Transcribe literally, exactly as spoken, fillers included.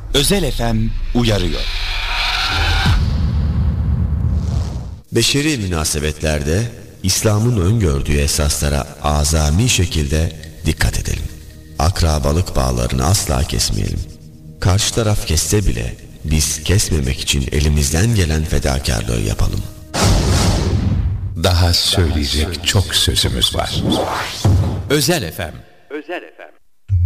Özel F M uyarıyor. Beşeri münasebetlerde İslam'ın öngördüğü esaslara azami şekilde dikkat edelim. Akrabalık bağlarını asla kesmeyelim. Karşı taraf kesse bile biz kesmemek için elimizden gelen fedakarlığı yapalım. Daha söyleyecek çok sözümüz var. Özel F M. Özel F M.